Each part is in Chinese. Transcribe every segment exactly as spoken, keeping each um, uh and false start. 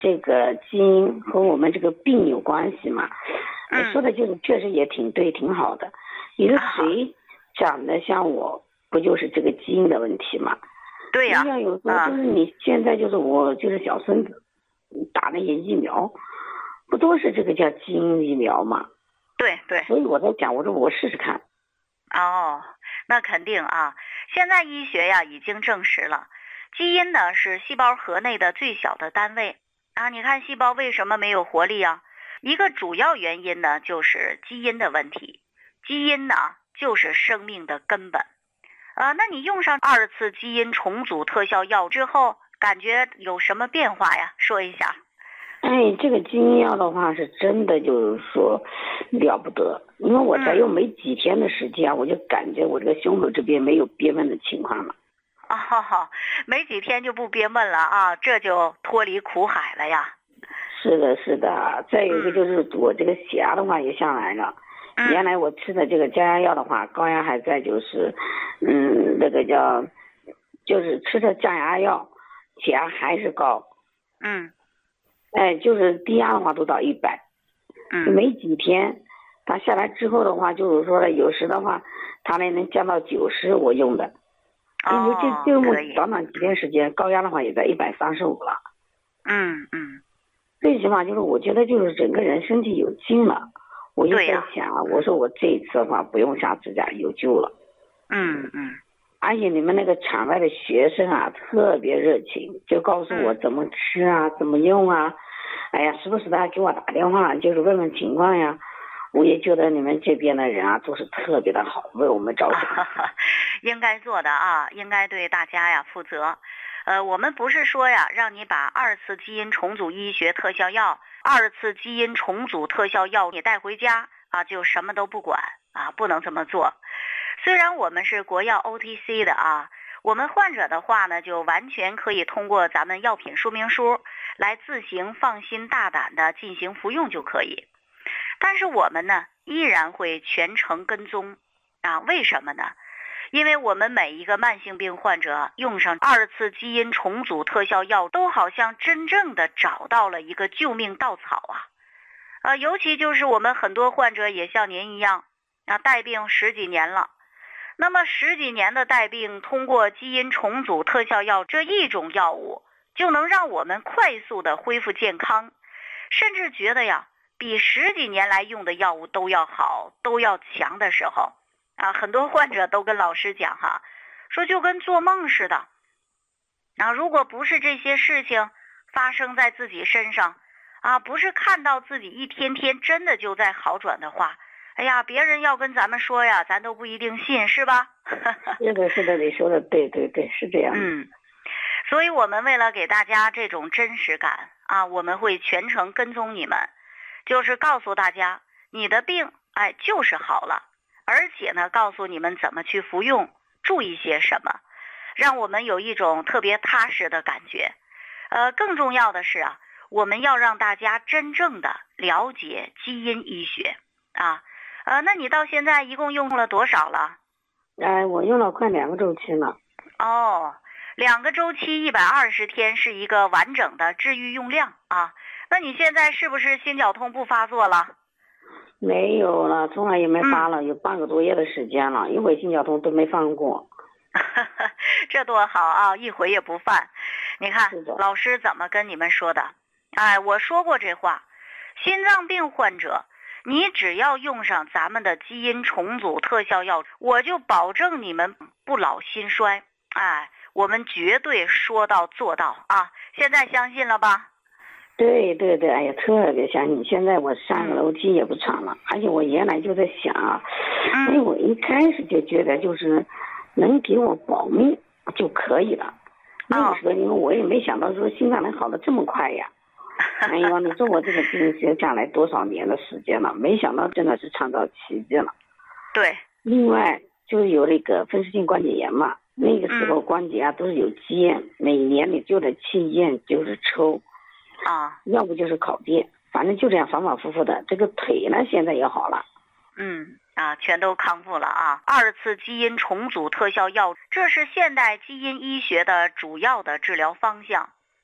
这个基因和我们这个病有关系嘛？ 嗯， 说的就是确实也挺对，挺好的。你说谁长得像我，不就是这个基因的问题吗？ 对呀、 像有时候就是你现在就是我就是小孙子打那些疫苗，不都是这个叫基因疫苗吗？ 对对。 所以我在讲，我说我试试看。 哦，那肯定啊！现在医学呀已经证实了，基因呢是细胞核内的最小的单位啊。你看细胞为什么没有活力啊？一个主要原因呢就是基因的问题。基因呢就是生命的根本。呃，那你用上二次基因重组特效药之后，感觉有什么变化呀？说一下。 哎，这个基因药的话是真的就是说了不得，因为我才用没几天的时间，我就感觉我这个胸口这边没有憋闷的情况了。 哦，没几天就不憋闷了啊，这就脱离苦海了呀。 是的，是的。再有一个就是我这个血压的话也下来了。 嗯、 原来我吃的这个降压药的话，高压还在，就是嗯，那个叫就是吃的降压药，血压还是高。 嗯。 哎，就是低压的话都到一百。 嗯。 没几天，它下来之后的话，就是说呢，有时的话，它那能降到九十，我用的。因为哦， 就就可以。 短短几天时间，高压的话也在一百三十五了。 嗯嗯。 最起码就是我觉得就是整个人身体有劲了。我就在想啊，我说我这一次的话不用下支架，有救了。 嗯嗯。 而且你们那个场外的学生啊，特别热情，就告诉我怎么吃啊，怎么用啊。哎呀，时不时的还给我打电话，就是问问情况呀。我也觉得你们这边的人啊，都是特别的好，为我们着想。 应该做的啊，应该对大家呀负责。呃，我们不是说呀，让你把二次基因重组医学特效药、二次基因重组特效药你带回家啊，就什么都不管啊，不能这么做。虽然我们是国药 O T C 的啊，我们患者的话呢，就完全可以通过咱们药品说明书来自行放心大胆的进行服用就可以。但是我们呢，依然会全程跟踪啊，为什么呢？因为我们每一个慢性病患者用上二次基因重组特效药，都好像真正的找到了一个救命稻草啊！呃，尤其就是我们很多患者也像您一样啊，带病十几年了。那么十几年的带病，通过基因重组特效药这一种药物，就能让我们快速的恢复健康，甚至觉得呀，比十几年来用的药物都要好，都要强的时候。啊，很多患者都跟老师讲哈，说就跟做梦似的。啊，如果不是这些事情发生在自己身上，啊，不是看到自己一天天真的就在好转的话，哎呀，别人要跟咱们说呀，咱都不一定信，是吧？ 是的，是的，你说的对对对，是这样的。 嗯，所以我们为了给大家这种真实感啊，我们会全程跟踪你们，就是告诉大家你的病，哎，就是好了。而且呢，告诉你们怎么去服用，注意些什么，让我们有一种特别踏实的感觉。呃，更重要的是啊，我们要让大家真正的了解基因医学啊。呃，那你到现在一共用了多少了？ 哎，我用了快两个周期了。 哦，两个周期一百二十天是一个完整的治愈用量啊。那你现在是不是心绞痛不发作了？ 没有了，从来也没发了，嗯、有半个多月的时间了，一回心绞痛都没犯过。 这多好啊，一回也不犯。你看老师怎么跟你们说的？哎，我说过这话，心脏病患者，你只要用上咱们的基因重组特效药，我就保证你们不老心衰。哎，我们绝对说到做到啊！现在相信了吧？ 对对对，哎呀，特别相信。现在我上个楼梯也不长了，而且我原来就在想啊，因为我一开始就觉得就是能给我保命就可以了。那个时候因为我也没想到说心脏能好的这么快呀。哎呦，你说我这个病学下来多少年的时间了，没想到真的是创造奇迹了。 对。 另外就是有那个风湿性关节炎嘛，那个时候关节啊都是有积液，每年你就得去医院就是抽。 啊， 要不就是烤电，反正就这样反反复复的。这个腿呢，现在也好了。 嗯啊，全都康复了啊！二次基因重组特效药，这是现代基因医学的主要的治疗方向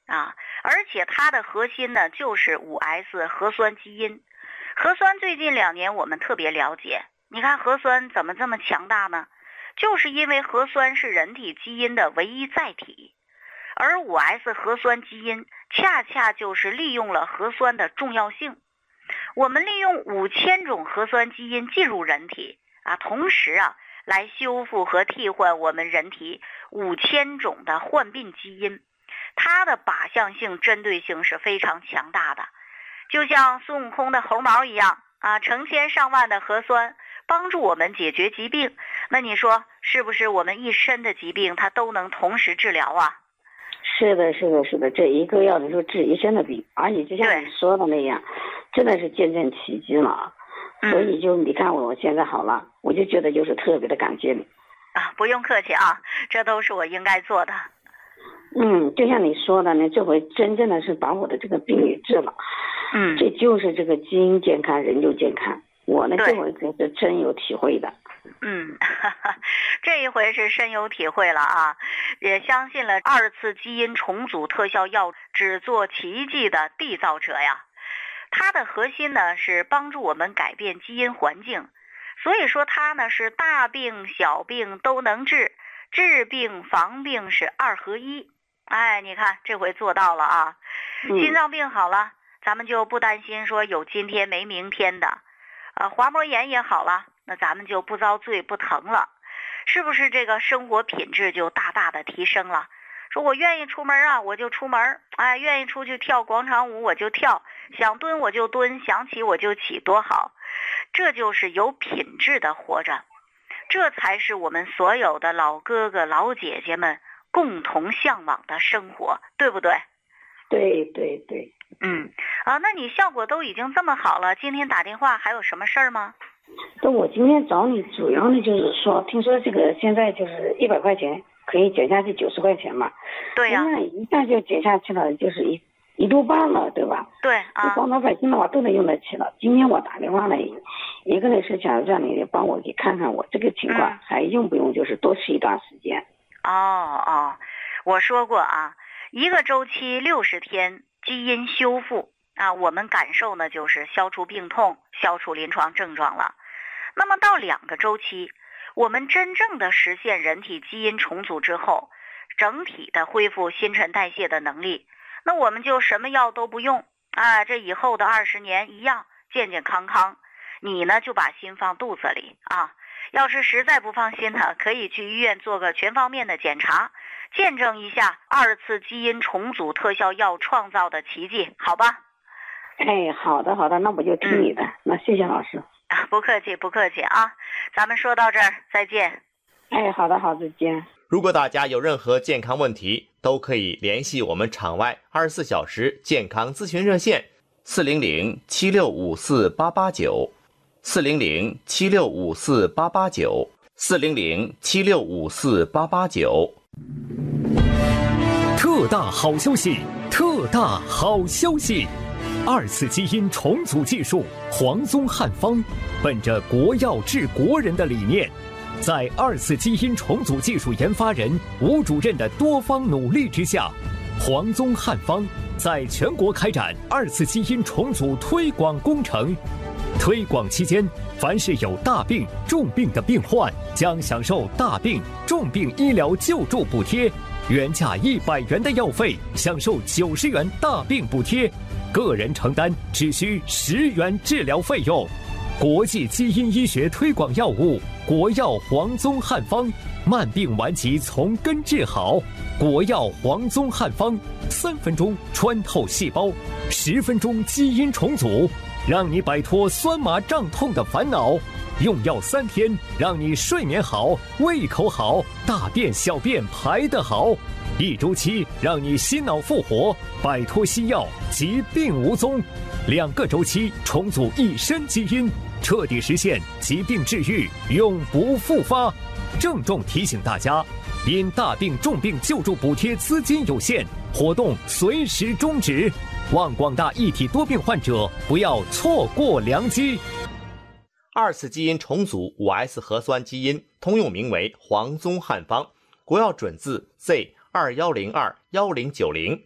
啊，而且它的核心呢就是五 S 核酸基因。核酸最近两年我们特别了解，你看核酸怎么这么强大呢？就是因为核酸是人体基因的唯一载体，而五 S 核酸基因恰恰就是利用了核酸的重要性。我们利用五千种核酸基因进入人体啊，同时啊来修复和替换我们人体五千种的患病基因，它的靶向性、针对性是非常强大的，就像孙悟空的猴毛一样啊，成千上万的核酸帮助我们解决疾病。那你说是不是我们一身的疾病它都能同时治疗啊？ 是的，是的，是的，这一个药能说治一身的病，而且就像你说的那样，真的是见证奇迹了。 嗯、 所以就你看我现在好了，我就觉得就是特别的感谢你啊，不用客气啊，这都是我应该做的。 嗯，就像你说的呢，这回真正的是把我的这个病给治了。 嗯， 这就是这个基因健康，人就健康。我呢，这回可是真有体会的。 嗯，哈哈，这一回是深有体会了啊，也相信了二次基因重组特效药只做奇迹的缔造者呀。它的核心呢是帮助我们改变基因环境，所以说它呢是大病小病都能治，治病防病是二合一。哎，你看这回做到了啊！心脏病好了，咱们就不担心说有今天没明天的。呃，滑膜炎也好了，那咱们就不遭罪不疼了，是不是这个生活品质就大大的提升了？说我愿意出门啊，我就出门，哎，愿意出去跳广场舞我就跳，想蹲我就蹲，想起我就起，多好！这就是有品质的活着，这才是我们所有的老哥哥老姐姐们共同向往的生活，对不对？ 对对对。 嗯啊，那你效果都已经这么好了，今天打电话还有什么事儿吗？ 那我今天找你主要的就是说，听说这个现在就是一百块钱可以减下去九十块钱嘛。 对呀、啊。 那一下就减下去了，就是一一多半了，对吧？ 对啊。 广老百姓的话都能用得起了。今天我打电话来，一个呢是想让你帮我去看看我这个情况、嗯、还用不用就是多吃一段时间。 哦哦，我说过啊，一个周期六十天。基因修复啊，我们感受呢就是消除病痛，消除临床症状了。那么到两个周期，我们真正的实现人体基因重组之后，整体的恢复新陈代谢的能力，那我们就什么药都不用啊，这以后的二十年一样健健康康。你呢就把心放肚子里啊，要是实在不放心呢，可以去医院做个全方面的检查。见证一下二次基因重组特效药创造的奇迹，好吧？ 哎，好的好的，那我就听你的、嗯、那谢谢老师啊，不客气不客气啊，咱们说到这儿再见。 哎，好的好，再见。 如果大家有任何健康问题，都可以联系我们场外二十四小时健康咨询热线四零零七六五四八八九四零零七六五四八八九四零零七六五四八八九。 特大好消息！特大好消息！二次基因重组技术黄宗汉方，本着国药治国人的理念，在二次基因重组技术研发人吴主任的多方努力之下，黄宗汉方在全国开展二次基因重组推广工程。推广期间，凡是有大病、重病的病患，将享受大病、重病医疗救助补贴。原价一百元的药费，享受九十元大病补贴，个人承担只需十元治疗费用。国际基因医学推广药物，国药黄宗汉方，慢病顽疾从根治好。国药黄宗汉方，三分钟穿透细胞，十分钟基因重组，让你摆脱酸麻胀痛的烦恼。用药三天，让你睡眠好，胃口好，大便小便排得好；一周期，让你心脑复活，摆脱西药，疾病无踪；两个周期，重组一身基因，彻底实现疾病治愈，永不复发。郑重提醒大家，因大病重病救助补贴资金有限，活动随时终止，望广大一体多病患者不要错过良机。 二次基因重组 五 S 核酸基因通用名为黄宗汉方，国药准字 Z 二一零二一零九零。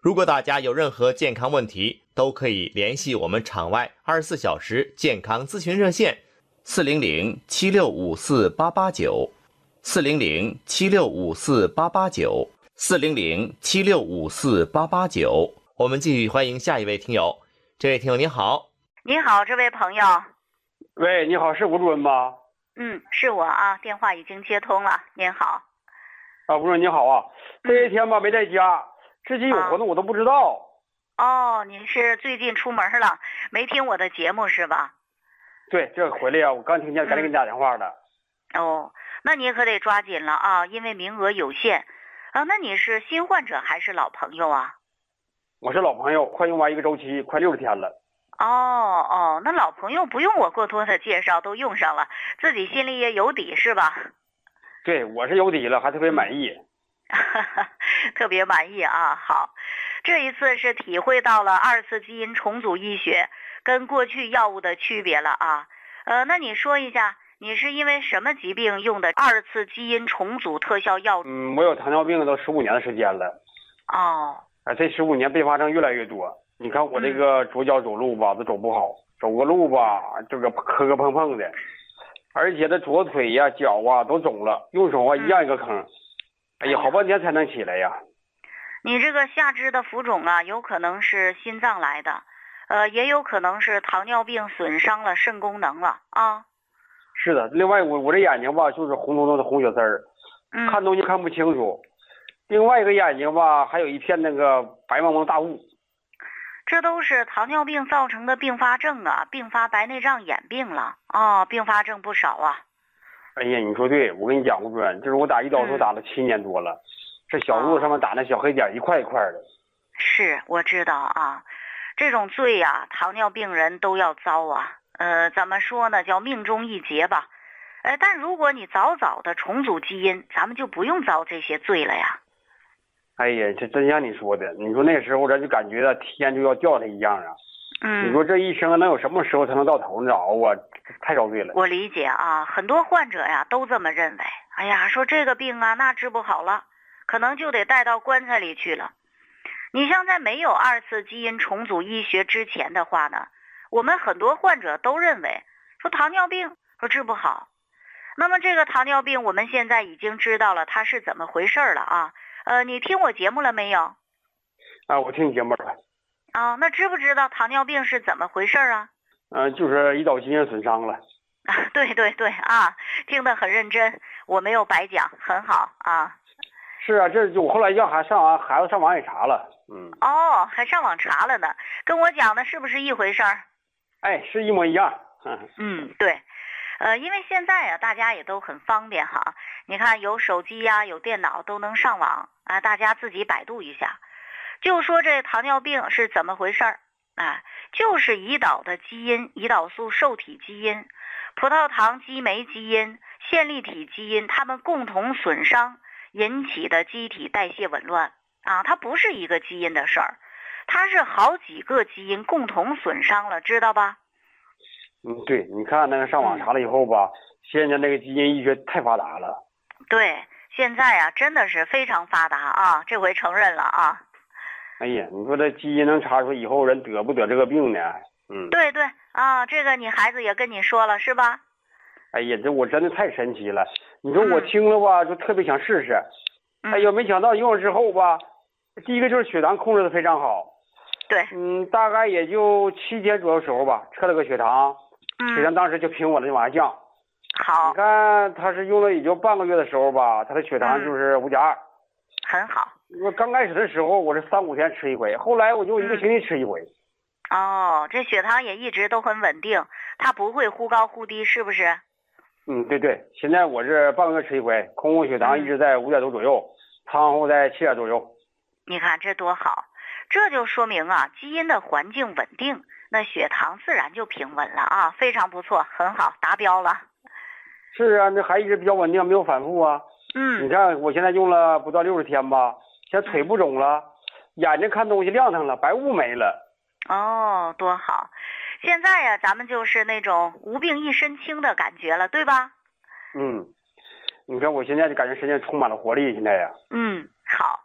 如果大家有任何健康问题，都可以联系我们场外二十四小时健康咨询热线四零零七六五四八八九，四零零七六五四八八九，四零零七六五四八八九。我们继续欢迎下一位听友。这位听友您好。 你好，这位朋友。 喂，你好，是吴主任吗？ 嗯，是我啊，电话已经接通了。您好。 啊，吴主任你好啊，这一天吧没在家，之前有活动我都不知道。 哦，您是最近出门了，没听我的节目是吧？ 对，这回来呀，我刚听见，赶紧给你打电话的。 嗯、哦，那你可得抓紧了啊，因为名额有限。啊，那你是新患者还是老朋友啊？ 我是老朋友，快用完一个周期，快六十天了。 哦哦，那老朋友不用我过多的介绍，都用上了，自己心里也有底是吧？ 对，我是有底了，还特别满意。 特别满意啊！好，这一次是体会到了二次基因重组医学跟过去药物的区别了啊。呃，那你说一下，你是因为什么疾病用的二次基因重组特效药物？ 嗯，我有糖尿病都十五年的时间了。 哦。 啊，这十五年并发症越来越多。你看我这个左脚走路吧，都走不好，走个路吧，这个磕磕碰碰的，而且这左腿呀、脚啊都肿了，用手啊一样一个坑。哎呀，好半天才能起来呀！ 你这个下肢的浮肿啊，有可能是心脏来的，呃，也有可能是糖尿病损伤了肾功能了啊。 是的，另外我我这眼睛吧，就是红彤彤的红血丝儿， 嗯， 看东西看不清楚。另外一个眼睛吧，还有一片那个白茫茫大雾。 这都是糖尿病造成的并发症啊，并发白内障眼病了啊、哦，并发症不少啊。 哎呀，你说对，我跟你讲，吴主任，就是我打胰岛素打了七年多了，这小肚子上面打那小黑点一块一块的。 是，我知道啊，这种罪呀、啊，糖尿病人都要遭啊。呃，怎么说呢，叫命中一劫吧。呃，但如果你早早的重组基因，咱们就不用遭这些罪了呀。 哎呀，这真像你说的，你说那时候咱就感觉到天就要掉下一样啊。 嗯， 你说这一生能有什么时候才能到头呢？熬啊，太遭罪了。 我理解啊，很多患者呀都这么认为。哎呀，说这个病啊，那治不好了，可能就得带到棺材里去了。你像在没有二次基因重组医学之前的话呢，我们很多患者都认为说糖尿病说治不好。那么这个糖尿病我们现在已经知道了它是怎么回事了啊。呃，你听我节目了没有？ 啊，我听你节目了。 啊，那知不知道糖尿病是怎么回事啊？ 嗯、呃，就是胰岛基因损伤了。 啊，对对对啊，听得很认真，我没有白讲，很好啊。 是啊，这就我后来让孩上完孩子上网也查了，嗯。 哦，还上网查了呢，跟我讲的是不是一回事儿？ 哎，是一模一样。 嗯嗯，对，呃，因为现在啊，大家也都很方便哈，你看有手机呀、啊，有电脑都能上网啊，大家自己百度一下。就说这糖尿病是怎么回事儿啊？就是胰岛的基因、胰岛素受体基因、葡萄糖激酶基因、线粒体基因，它们共同损伤引起的机体代谢紊乱啊。它不是一个基因的事儿，它是好几个基因共同损伤了，知道吧？ 嗯，对，你看那个上网查了以后吧，嗯、现在那个基因医学太发达了。 对，现在啊真的是非常发达啊，这回承认了啊。 哎呀，你说这基因能查出以后人得不得这个病呢？嗯， 对对啊，这个你孩子也跟你说了是吧？ 哎呀，这我真的太神奇了！你说我听了吧，嗯、就特别想试试。 嗯、 哎呀，没想到用了之后吧，第一个就是血糖控制的非常好。 对， 嗯，大概也就七天左右时候吧，测了个血糖， 嗯、 血糖当时就平稳了，就往下降。 好， 你看他是用了也就半个月的时候吧，他的血糖就是五点二， 很好。 我刚开始的时候我是三五天吃一回，后来我就一个星期吃一回。 嗯、哦，这血糖也一直都很稳定，它不会忽高忽低，是不是？ 嗯，对对，现在我是半个月吃一回，空腹血糖一直在五点多左右，餐后在七点左右。 你看这多好，这就说明啊，基因的环境稳定，那血糖自然就平稳了啊，非常不错，很好，达标了。 是啊，那还一直比较稳定，没有反复啊。 嗯， 你看我现在用了不到六十天吧，现在腿不肿了，眼睛看东西亮堂了，白雾没了。 哦，多好！现在呀、啊，咱们就是那种无病一身轻的感觉了，对吧？ 嗯，你看我现在就感觉身上充满了活力，现在呀。 嗯，好。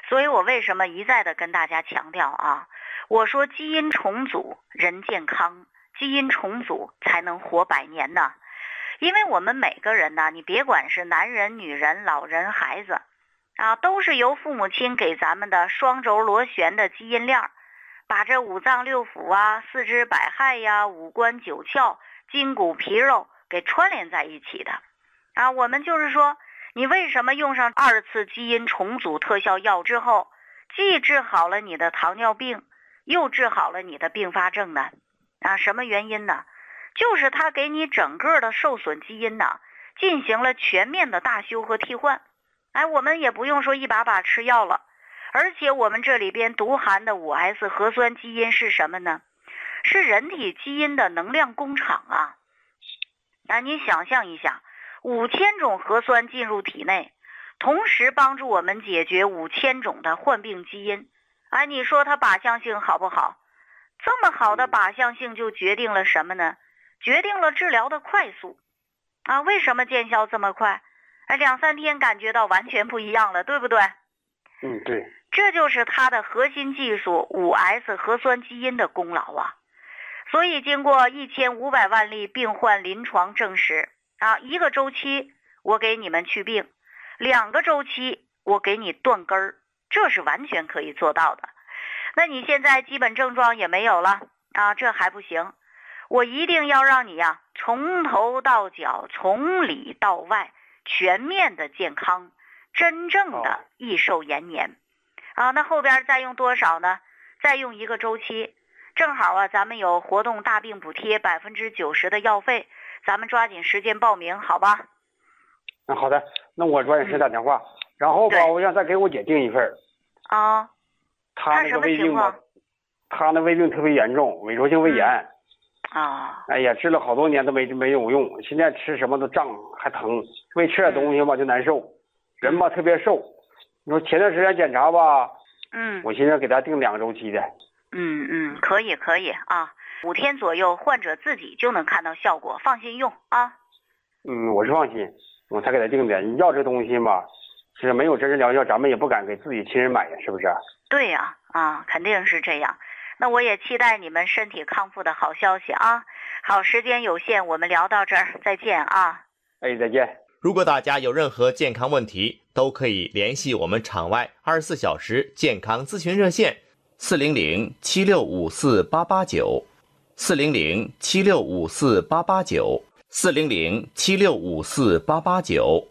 所以我为什么一再的跟大家强调啊，我说基因重组人健康，基因重组才能活百年呢。因为我们每个人呢，你别管是男人、女人、老人、孩子啊，都是由父母亲给咱们的双轴螺旋的基因链，把这五脏六腑啊、四肢百骸呀、五官九窍、筋骨皮肉给串联在一起的啊。我们就是说，你为什么用上二次基因重组特效药之后，既治好了你的糖尿病，又治好了你的并发症呢？啊，什么原因呢？就是它给你整个的受损基因呢进行了全面的大修和替换。哎，我们也不用说一把把吃药了，而且我们这里边独含的 五 S 核酸基因是什么呢？是人体基因的能量工厂啊！那你想象一下，五千种核酸进入体内，同时帮助我们解决五千种的患病基因。哎，你说它靶向性好不好？这么好的靶向性就决定了什么呢？决定了治疗的快速啊！为什么见效这么快？哎，两三天感觉到完全不一样了，对不对？ 嗯，对。 这就是它的核心技术 五 S 核酸基因的功劳啊！所以经过一千五百万例病患临床证实啊，一个周期我给你们去病，两个周期我给你断根儿，这是完全可以做到的。那你现在基本症状也没有了啊，这还不行。我一定要让你呀、啊，从头到脚，从里到外，全面的健康，真正的益寿延年。啊，那后边再用多少呢？再用一个周期，正好啊，咱们有活动大病补贴百分之九十的药费，咱们抓紧时间报名，好吧？ 那好的，那我抓紧时间打电话，嗯、然后吧，我想再给我姐订一份。 啊， 她那个胃病吧，她那胃病特别严重，萎缩性胃炎。嗯啊， 哎呀，治了好多年都没没有用，现在吃什么都胀还疼，没吃点东西吧就难受，人吧特别瘦。你说前段时间检查吧， 嗯， 我现在给他定两个周期的。 嗯嗯，可以可以啊，五天左右患者自己就能看到效果，放心用啊。 嗯，我是放心，我才给他定的。你要这东西吧，是没有真实疗效，咱们也不敢给自己亲人买呀，是不是？ 对呀，啊，肯定是这样。那我也期待你们身体康复的好消息啊！好，时间有限，我们聊到这儿，再见啊！ 哎，再见。 如果大家有任何健康问题，都可以联系我们场外二十四小时健康咨询热线四零零七六五四八八九四零零七六五四八八九四零零七六五四八八九。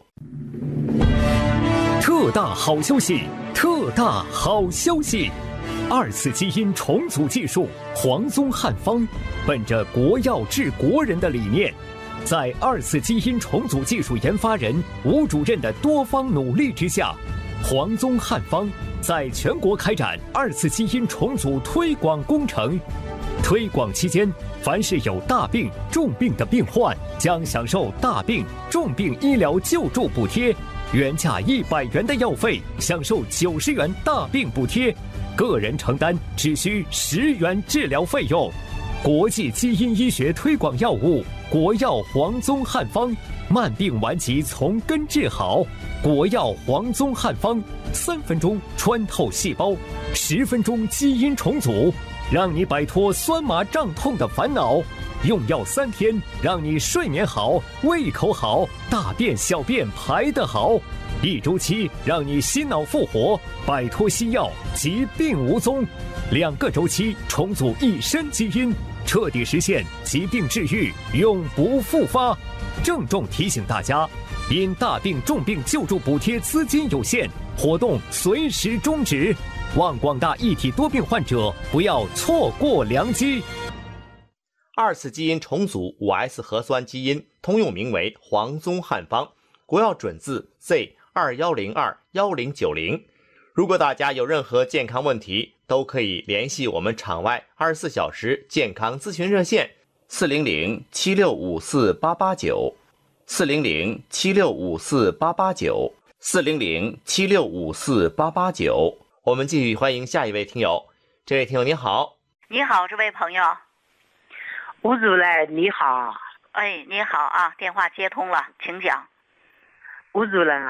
特大好消息！特大好消息！二次基因重组技术黄宗汉方，本着国药治国人的理念，在二次基因重组技术研发人吴主任的多方努力之下，黄宗汉方在全国开展二次基因重组推广工程。推广期间，凡是有大病、重病的病患，将享受大病、重病医疗救助补贴，原价一百元的药费享受九十元大病补贴。个人承担只需十元治疗费用。国际基因医学推广药物国药黄宗汉方，慢病顽疾从根治好。国药黄宗汉方，三分钟穿透细胞，十分钟基因重组，让你摆脱酸麻胀痛的烦恼。用药三天，让你睡眠好，胃口好，大便小便排得好。一周期让你心脑复活，摆脱西药，疾病无踪。两个周期重组一身基因，彻底实现疾病治愈，永不复发。郑重提醒大家，因大病重病救助补贴资金有限，活动随时终止。望广大一体多病患者不要错过良机。 二次基因重组 五 S 核酸基因通用名为黄宗汉方，国药准字 Z二一零二一零九零。如果大家有任何健康问题，都可以联系我们场外二十四小时健康咨询热线四零零七六五四八八九四零零七六五四八八九四零零七六五四八八九。我们继续欢迎下一位听友。这位听友你好。 你好，这位朋友。 吴主任你好。 哎，你好啊，电话接通了，请讲。 吴主任啊，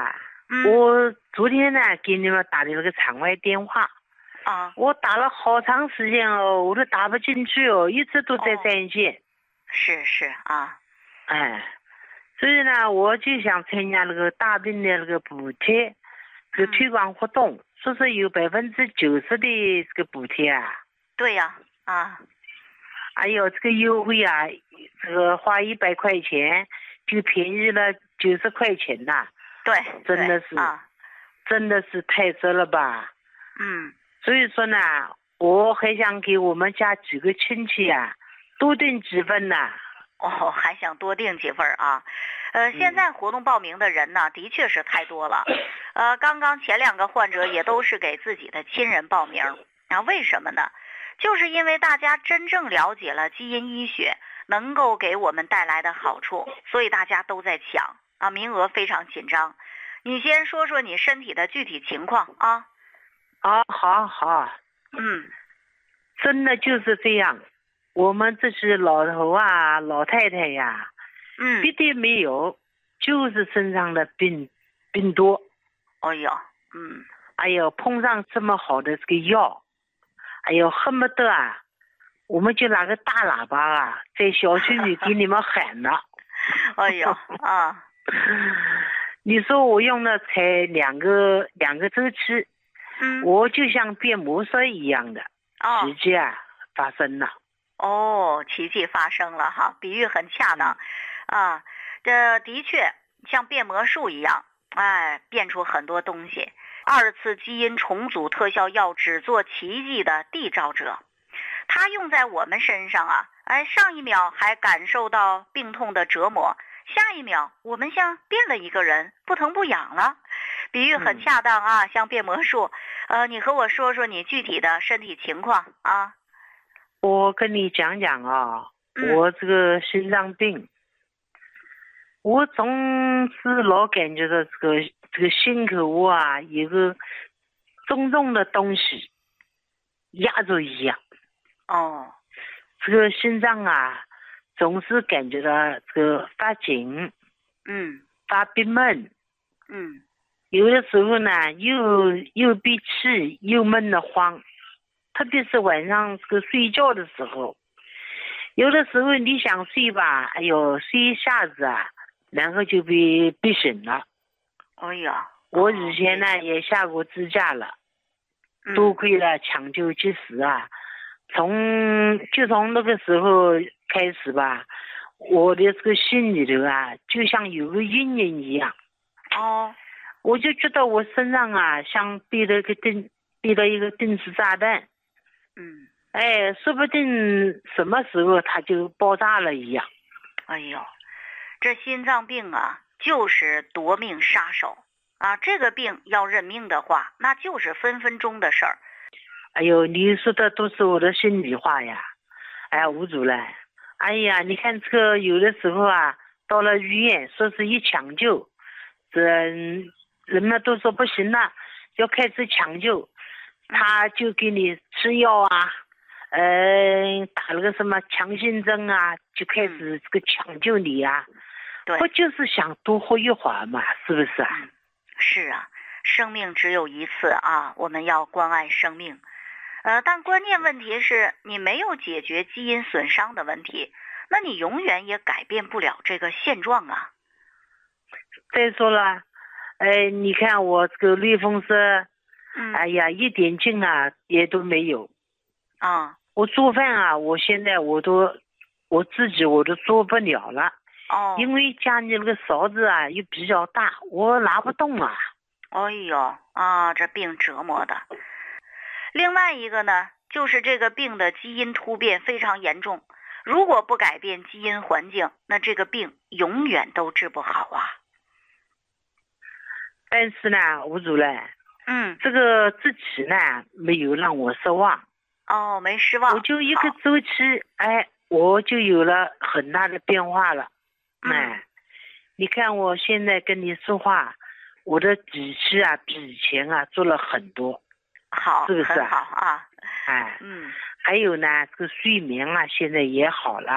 嗯， 我昨天呢给你们打的那个场外电话， 啊， 我打了好长时间哦，我都打不进去哦，一直都在占线。 是是啊， 哎，所以呢，我就想参加那个大病的那个补贴，这个推广活动，说是有百分之九十的这个补贴啊。 对呀，啊， 哎呦，这个优惠啊，这个花一百块钱就便宜了九十块钱呐、 对， 真的是， 对啊， 真的是太值了吧。 嗯， 所以说呢，我还想给我们家几个亲戚啊多订几份呐、 哦，还想多订几份儿啊？呃，现在活动报名的人呢，的确是太多了。呃，刚刚前两个患者也都是给自己的亲人报名，啊，为什么呢？就是因为大家真正了解了基因医学能够给我们带来的好处，所以大家都在抢啊，名额非常紧张。你先说说你身体的具体情况啊？ 啊，好好， 嗯真的就是这样。我们这些老头啊、老太太呀， 嗯， 别的没有，就是身上的病病多。 哎呦，嗯， 哎呦，碰上这么好的这个药，哎呦，恨不得啊，我们就拿个大喇叭啊，在小区里给你们喊了。 哎呦啊， 你说我用了才两个两个周期， 嗯， 我就像变魔术一样的哦奇迹啊发生了。 哦，奇迹发生了哈，比喻很恰当，啊，这的确像变魔术一样，哎，变出很多东西。二次基因重组特效药只做奇迹的缔造者，它用在我们身上啊，哎，上一秒还感受到病痛的折磨，下一秒我们像变了一个人，不疼不痒了。比喻很恰当啊，像变魔术。呃，你和我说说你具体的身体情况啊？ 我跟你讲讲啊， 嗯我这个心脏病，我总是老感觉到这个这个心口啊有个重重的东西压着一样。 哦， 这个心脏啊，总是感觉到这个发紧、 嗯发憋闷， 嗯有的时候呢又又闭气又闷得慌，特别是晚上这个睡觉的时候，有的时候你想睡吧，哎呦，睡一下子啊，然后就被逼醒了。 哎呀， 我以前呢也下过支架了， 嗯多亏了抢救及时啊，从就从那个时候开始吧，我的这个心里头啊，就像有个阴影一样。 哦， 我就觉得我身上啊，像背了一个定背了一个定时炸弹， 嗯， 哎，说不定什么时候它就爆炸了一样。 哎呦，这心脏病啊，就是夺命杀手啊！这个病要认命的话，那就是分分钟的事儿。 哎呦，你说的都是我的心里话呀。哎呀，吴主任，哎呀，你看这个有的时候啊，到了医院，说是一抢救，这人们都说不行了，要开始抢救，他就给你吃药啊，呃，打了个什么强心针啊，就开始这个抢救你啊。 对， 不就是想多活一会儿嘛，是不是啊？ 嗯，是啊，生命只有一次啊，我们要关爱生命。呃，但关键问题是你没有解决基因损伤的问题，那你永远也改变不了这个现状啊。 再说了，哎，你看我这个类风湿， 嗯， 哎呀，一点劲啊也都没有。 啊， 我做饭啊，我现在我都我自己我都做不了了， 哦， 因为家里那个勺子啊又比较大，我拿不动啊。 哎呦啊，这病折磨的。另外一个呢，就是这个病的基因突变非常严重，如果不改变基因环境，那这个病永远都治不好啊。 但是呢，吴主任， 嗯， 这个自己呢没有让我失望。 哦，没失望。 我就一个好周期，哎，我就有了很大的变化了。 嗯哎，你看我现在跟你说话，我的底气啊比以前啊做了很多。 好， 是不是啊很好啊。 哎， 嗯还有呢，这个睡眠啊现在也好了。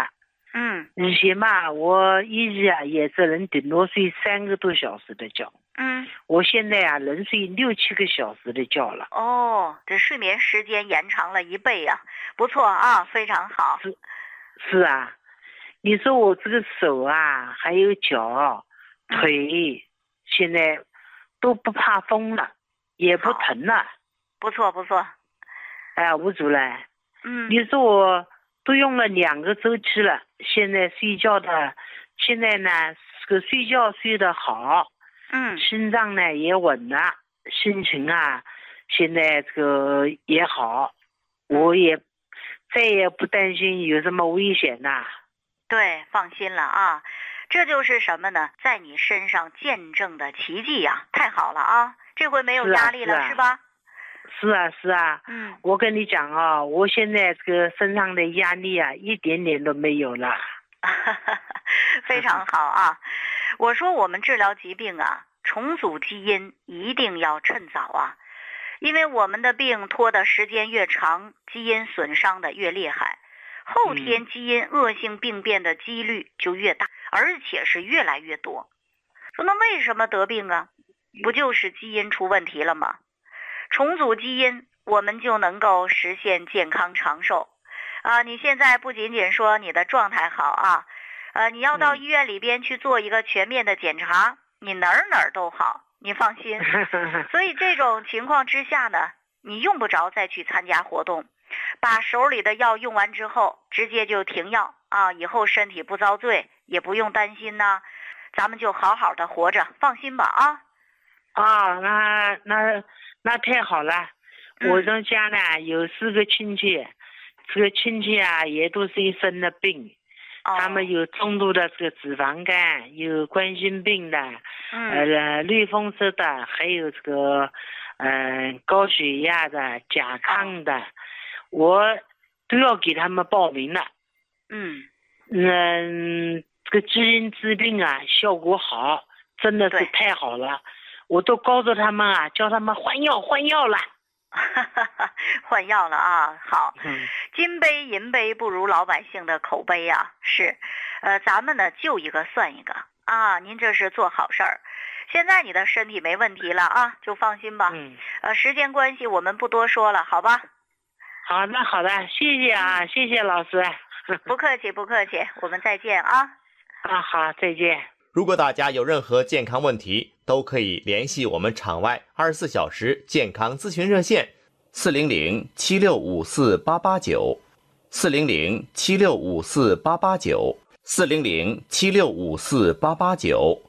嗯。 以前嘛，我一日啊也只能顶多睡三个多小时的觉。 嗯。 我现在啊能睡六七个小时的觉了。 哦，这睡眠时间延长了一倍呀、啊，不错啊，非常好。 是，是啊。你说我这个手啊，还有脚、腿，现在都不怕风了，也不疼了。 不错不错。 哎，吴主任， 嗯， 你说我都用了两个周期了，现在睡觉的，现在呢，这个睡觉睡得好， 嗯， 心脏呢也稳了，心情啊，现在这个也好，我也再也不担心有什么危险呐。 对，放心了啊，这就是什么呢？在你身上见证的奇迹呀、啊！太好了啊，这回没有压力了， 是,、啊是, 啊、是吧？ 是啊，是啊。 嗯， 我跟你讲啊，我现在这个身上的压力啊，一点点都没有了。 非常好啊！我说我们治疗疾病啊，重组基因一定要趁早啊，因为我们的病拖的时间越长，基因损伤的越厉害。后天基因恶性病变的几率就越大，而且是越来越多。说那为什么得病啊？不就是基因出问题了吗？重组基因，我们就能够实现健康长寿。啊，你现在不仅仅说你的状态好啊，呃，你要到医院里边去做一个全面的检查，你哪儿哪儿都好，你放心。所以这种情况之下呢，你用不着再去参加活动。把手里的药用完之后，直接就停药啊！以后身体不遭罪，也不用担心呐，咱们就好好的活着，放心吧啊！ 啊，那那那太好了！ 嗯、 我这家呢有四个亲戚，这个亲戚啊也都是一身的病， 哦、 他们有重度的这个脂肪肝，有冠心病的， 嗯、 呃，类风湿的，还有这个嗯、呃、高血压的、甲亢的。哦，我都要给他们报名了。 嗯嗯，这个基因治病啊，效果好，真的是太好了。我都告诉他们啊，叫他们换药换药了。 换药了啊，好。 嗯， 金杯银杯不如老百姓的口碑啊，是。呃，咱们呢救一个算一个啊，您这是做好事儿。现在你的身体没问题了啊，就放心吧。 嗯。 呃，时间关系我们不多说了，好吧？ 好，那好的，谢谢啊，谢谢老师。 不客气，不客气，我们再见啊！ 啊，好，再见。 如果大家有任何健康问题，都可以联系我们场外二十四小时健康咨询热线四零零七六五四八八九四零零七六五四八八九四零零七六五四八八九。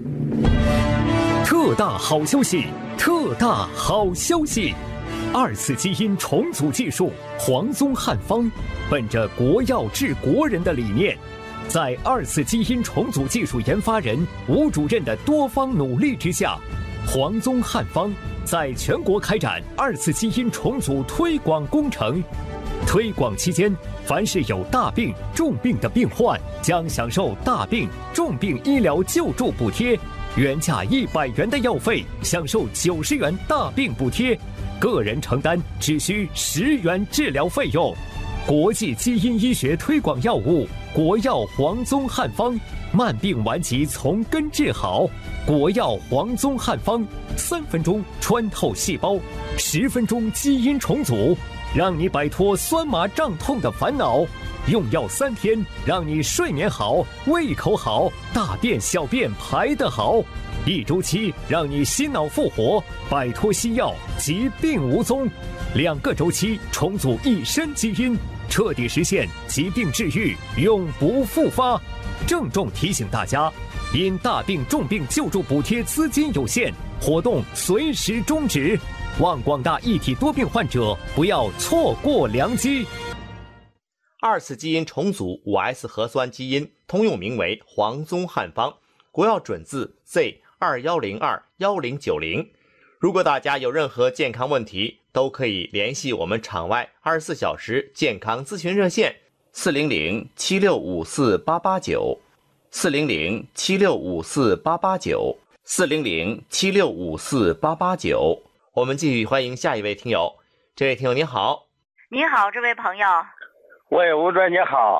特大好消息！特大好消息！二次基因重组技术黄宗汉方，本着国药治国人的理念，在二次基因重组技术研发人吴主任的多方努力之下，黄宗汉方在全国开展二次基因重组推广工程。推广期间，凡是有大病、重病的病患，将享受大病、重病医疗救助补贴，原价一百元的药费享受九十元大病补贴。个人承担只需十元治疗费用。国际基因医学推广药物国药黄宗汉方，慢病顽疾从根治好。国药黄宗汉方，三分钟穿透细胞，十分钟基因重组，让你摆脱酸麻胀痛的烦恼。用药三天，让你睡眠好，胃口好，大便小便排得好。一周期让你心脑复活，摆脱西药，疾病无踪。两个周期重组一身基因，彻底实现疾病治愈，永不复发。郑重提醒大家，因大病重病救助补贴资金有限，活动随时终止。望广大一体多病患者不要错过良机。 二次基因重组 五 S 核酸基因通用名为黄宗汉方，国药准字 Z二一零二一零九零。如果大家有任何健康问题，都可以联系我们场外二十四小时健康咨询热线四零零七六五四八八九四零零七六五四八八九四零零七六五四八八九。我们继续欢迎下一位听友。这位听友您好。 你好，这位朋友。 喂，吴主任你好。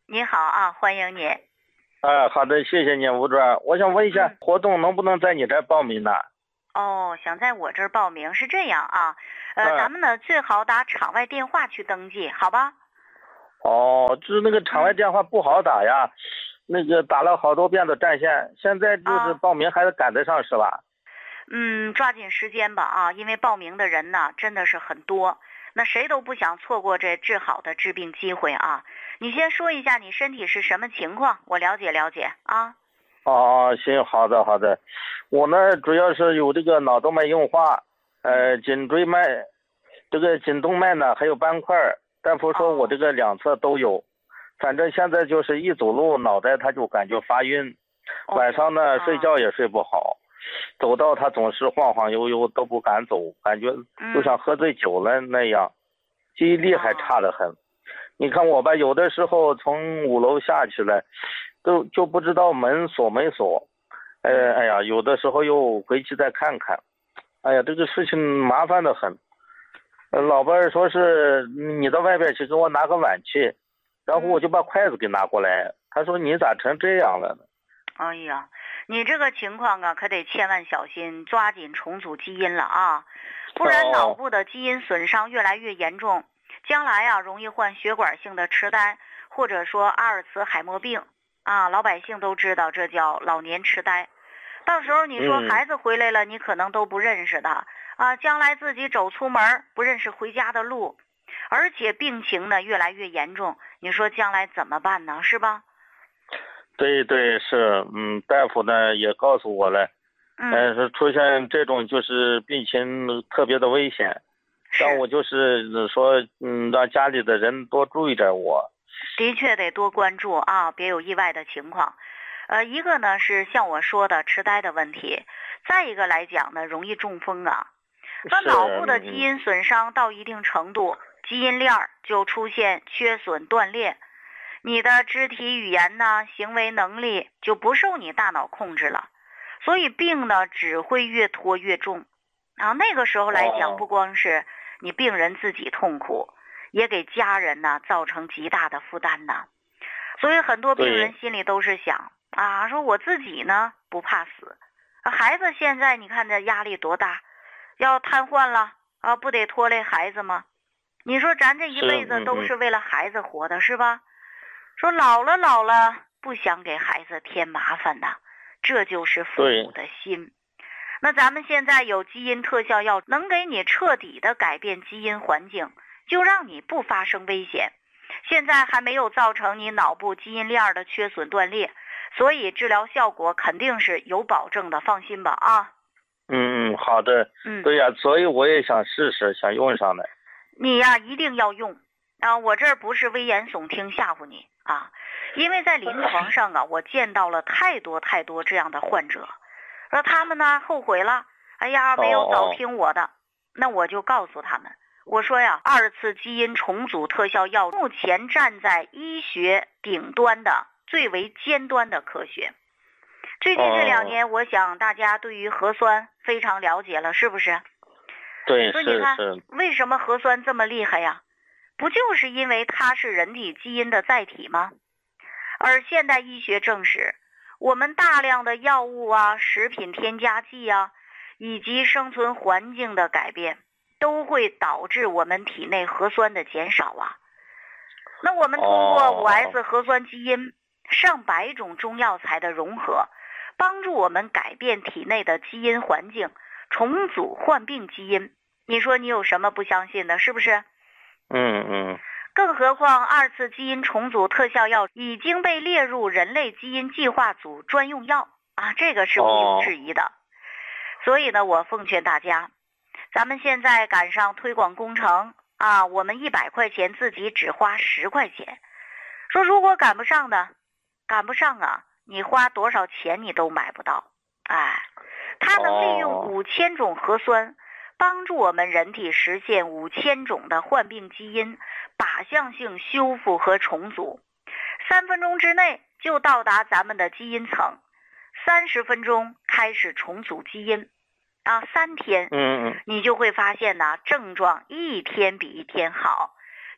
你好啊，欢迎你。 啊，好的，谢谢你，吴主任。我想问一下， 嗯、 活动能不能在你这儿报名呢？ 哦，想在我这儿报名是这样啊，呃，嗯、咱们呢最好打场外电话去登记，好吧？ 哦，就是那个场外电话不好打呀，嗯、那个打了好多遍的占线，现在就是报名还是赶得上是吧？ 嗯，抓紧时间吧啊，因为报名的人呢真的是很多，那谁都不想错过这治好的治病机会啊。你先说一下你身体是什么情况，我了解了解啊。 哦，行，好的好的，我呢主要是有这个脑动脉硬化，呃，颈椎脉，这个颈动脉呢还有斑块，大夫说我这个两侧都有，哦、反正现在就是一走路脑袋他就感觉发晕，哦、晚上呢、啊、睡觉也睡不好，走道他总是晃晃悠悠都不敢走，感觉就像喝醉酒了那样，嗯、记忆力还差得很。哦、你看我吧，有的时候从五楼下去了，都就不知道门锁没锁，呃，哎呀，有的时候又回去再看看，哎呀，这个事情麻烦得很。呃，老伴儿说是你到外边去给我拿个碗去，然后我就把筷子给拿过来，他说你咋成这样了呢？ 哎呀，你这个情况啊，可得千万小心，抓紧重组基因了啊，不然脑部的基因损伤越来越严重，将来啊容易患血管性的痴呆，或者说阿尔茨海默病啊，老百姓都知道这叫老年痴呆。到时候你说孩子回来了，嗯、你可能都不认识他啊，将来自己走出门不认识回家的路，而且病情呢越来越严重，你说将来怎么办呢？是吧？ 对对是，嗯，大夫呢也告诉我了，嗯，呃、是出现这种就是病情特别的危险，让我就是说，嗯，让家里的人多注意点我。 的确得多关注啊，别有意外的情况。呃，一个呢是像我说的痴呆的问题，再一个来讲呢，容易中风啊。那脑部的基因损伤到一定程度，基因链就出现缺损断裂。你的肢体语言呢，行为能力就不受你大脑控制了，所以病呢只会越拖越重啊。那个时候来讲，不光是你病人自己痛苦，也给家人呢造成极大的负担呢。所以很多病人心里都是想啊，说我自己呢不怕死，孩子现在你看这压力多大，要瘫痪了啊，不得拖累孩子吗？你说咱这一辈子都是为了孩子活的，是吧？说老了老了不想给孩子添麻烦呐，这就是父母的心。那咱们现在有基因特效药，能给你彻底的改变基因环境，就让你不发生危险。现在还没有造成你脑部基因链的缺损断裂，所以治疗效果肯定是有保证的，放心吧啊。 嗯嗯，好的。嗯，对呀，所以我也想试试，想用上来。 你呀，一定要用啊！我这儿不是危言耸听吓唬你啊，因为在临床上啊，我见到了太多太多这样的患者，说他们呢后悔了，哎呀，没有早听我的，哦、那我就告诉他们，我说呀，二次基因重组特效药目前站在医学顶端的最为尖端的科学。最近这两年，哦、我想大家对于核酸非常了解了，是不是？ 对， 所以你看，为什么核酸这么厉害呀？不就是因为它是人体基因的载体吗？而现代医学证实，我们大量的药物啊、食品添加剂啊，以及生存环境的改变，都会导致我们体内核酸的减少啊。那我们通过 五 S 核酸基因、上百种中药材的融合，帮助我们改变体内的基因环境，重组患病基因。你说你有什么不相信的，是不是？ 嗯嗯。 更何况二次基因重组特效药已经被列入人类基因计划组专用药啊，这个是毋庸置疑的。哦、所以呢，我奉劝大家，咱们现在赶上推广工程啊，我们一百块钱自己只花十块钱。说如果赶不上的，赶不上啊，你花多少钱你都买不到。哎，它能利用五千种核酸。帮助我们人体实现五千种的患病基因靶向性修复和重组，三分钟之内就到达咱们的基因层，三十分钟开始重组基因，啊，三天，嗯，你就会发现呢，症状一天比一天好，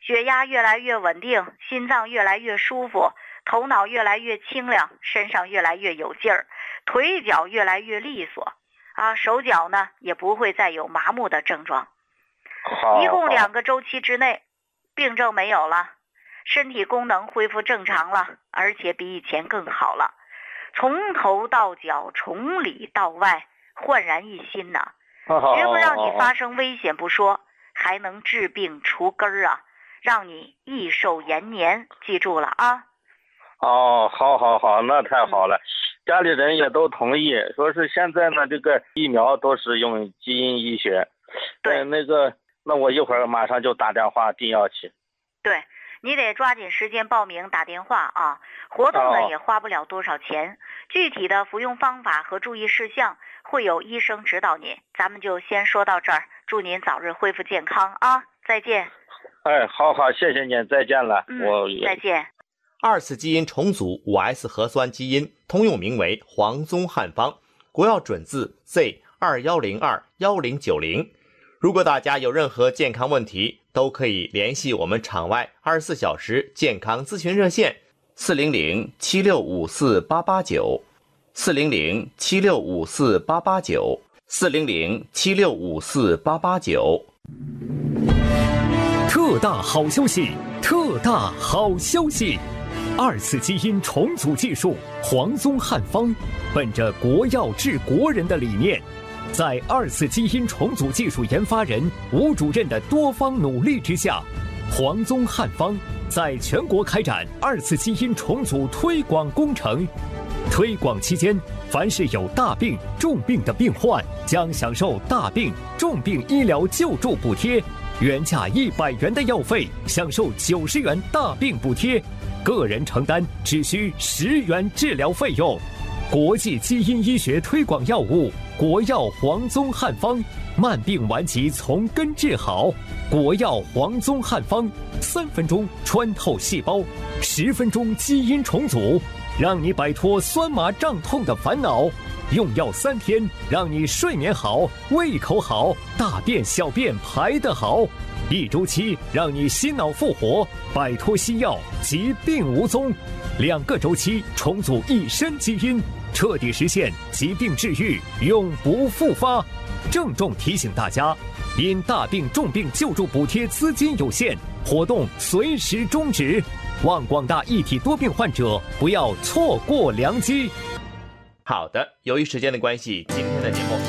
血压越来越稳定，心脏越来越舒服，头脑越来越清亮，身上越来越有劲儿，腿脚越来越利索啊，手脚呢也不会再有麻木的症状。一共两个周期之内，病症没有了，身体功能恢复正常了，而且比以前更好了，从头到脚，从里到外，焕然一新呐、啊！绝不让你发生危险不说，还能治病除根儿啊！让你益寿延年，记住了啊！ 哦，好好好，那太好了，家里人也都同意，说是现在呢，这个疫苗都是用基因医学。 对， 呃、那个，那我一会儿马上就打电话订药去。 对，你得抓紧时间报名打电话啊！活动呢、哦、也花不了多少钱，具体的服用方法和注意事项会有医生指导您。咱们就先说到这儿，祝您早日恢复健康啊！再见。 哎，好好，谢谢您，再见了。 嗯、 我再见。 二次基因重组 五 S 核酸基因通用名为黄宗汉方，国药准字 Z 二一零二一零九零。如果大家有任何健康问题，都可以联系我们场外二十四小时健康咨询热线四零零七六五四八八九 四零零七六五四八八九 四零零七六五四八八九。 特大好消息！特大好消息！二次基因重组技术黄宗汉方，本着国药治国人的理念，在二次基因重组技术研发人吴主任的多方努力之下，黄宗汉方在全国开展二次基因重组推广工程。推广期间，凡是有大病、重病的病患，将享受大病、重病医疗救助补贴，原价一百元的药费享受九十元大病补贴，个人承担只需十元治疗费用。国际基因医学推广药物国药黄宗汉方，慢病顽疾从根治好。国药黄宗汉方，三分钟穿透细胞，十分钟基因重组，让你摆脱酸麻胀痛的烦恼。用药三天，让你睡眠好，胃口好，大便小便排得好。一周期，让你心脑复活，摆脱西药，疾病无踪。两个周期，重组一身基因，彻底实现疾病治愈，永不复发。郑重提醒大家，因大病重病救助补贴资金有限，活动随时终止，望广大一体多病患者不要错过良机。 好的，由于时间的关系，今天的节目